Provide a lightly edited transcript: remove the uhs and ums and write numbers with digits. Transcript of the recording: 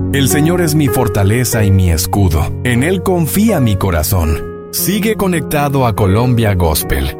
El Señor es mi fortaleza y mi escudo. En Él confía mi corazón. Sigue conectado a Colombia Gospel